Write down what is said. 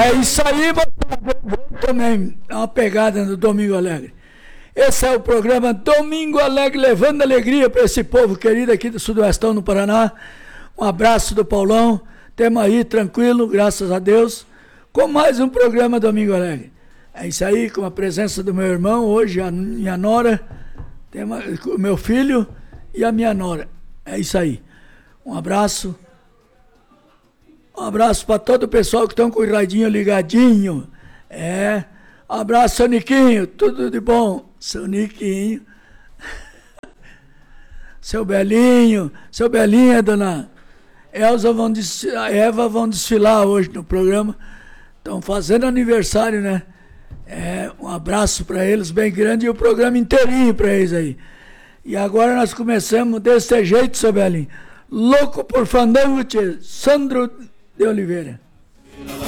É isso aí, também é uma pegada no Domingo Alegre. Esse é o programa Domingo Alegre, levando alegria para esse povo querido aqui do Sudoestão, no Paraná. Um abraço do Paulão. Temos aí, tranquilo, graças a Deus, com mais um programa Domingo Alegre. É isso aí, com a presença do meu irmão, hoje a minha nora, o meu filho e a minha nora. É isso aí. Um abraço. Um abraço para todo o pessoal que estão com o radinho ligadinho. Um abraço, seu Niquinho, tudo de bom. Seu Niquinho. Seu Belinho, dona Eva vão desfilar hoje no programa. Estão fazendo aniversário, né? Um abraço para eles bem grande e o programa inteirinho para eles aí. E agora nós começamos desse jeito, seu Belinho. Louco por fandango, tchê. Sandro de Oliveira.